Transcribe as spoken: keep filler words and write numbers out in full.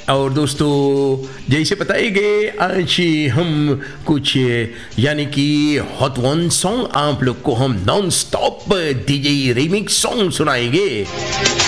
और दोस्तों जैसे बताएंगे आज हम कुछ यानी कि हॉट वन सॉन्ग आप लोग को हम non stop DJ remix song सुनाएंगे।